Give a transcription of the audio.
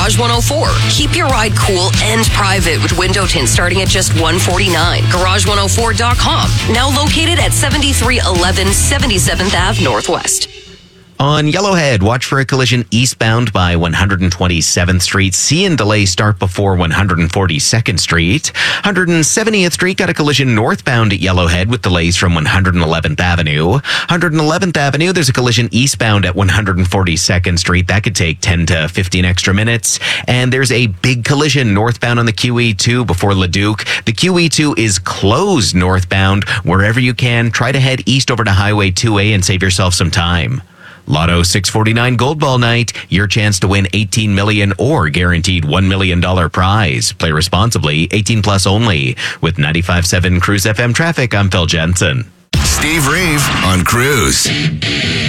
Garage 104. Keep your ride cool and private with window tints starting at just $149. Garage104.com. Now located at 7311 77th Ave Northwest. On Yellowhead, watch for a collision eastbound by 127th Street. See and delay start before 142nd Street. 170th Street got a collision northbound at Yellowhead with delays from 111th Avenue. 111th Avenue, there's a collision eastbound at 142nd Street. That could take 10 to 15 extra minutes. And there's a big collision northbound on the QE2 before Leduc. The QE2 is closed northbound. Wherever you can, try to head east over to Highway 2A and save yourself some time. Lotto 649 Gold Ball Night, your chance to win $18 million or guaranteed $1 million prize. Play responsibly, 18 plus only. With 95.7 Cruise FM traffic, I'm Phil Jensen. Steve Reeve on Cruise.